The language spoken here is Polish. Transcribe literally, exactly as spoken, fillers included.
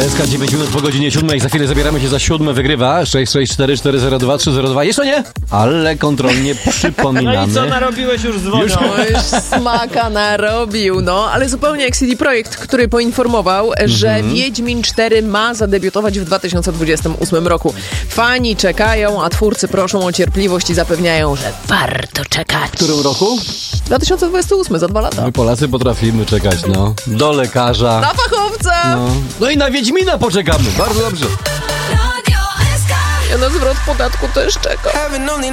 S K dziewięć minut po godzinie siódmej. Za chwilę zabieramy się za siódme. Wygrywa sześć sześć cztery cztery zero dwa trzy zero dwa. Jeszcze nie, ale kontrolnie przypominamy. No i co narobiłeś, już dzwonią. Już- No już smaka narobił, no. Ale zupełnie jak C D Projekt, który poinformował, że Wiedźmin cztery ma zadebiutować w dwa tysiące dwudziestym ósmym roku. Fani czekają, a twórcy proszą o cierpliwość i zapewniają, że warto czekać. W którym roku? dwa tysiące dwudziesty ósmy, za dwa lata. My Polacy potrafimy czekać, no. Do lekarza. Na fachowca! No, no i na Wiedźmina poczekamy. Bardzo dobrze. Radio S K. Ja na zwrot podatku też czekam. Heaven only